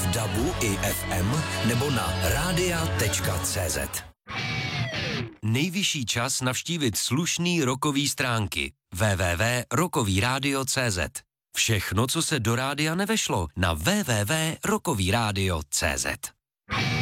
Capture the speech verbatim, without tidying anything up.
v dabu i ef em nebo na radia tečka cé zet. Nejvyšší čas navštívit slušný rockový stránky w w w tečka rockový rádio tečka cé zet. Všechno, co se do rádia nevešlo, na w w w tečka rockový rádio tečka cé zet.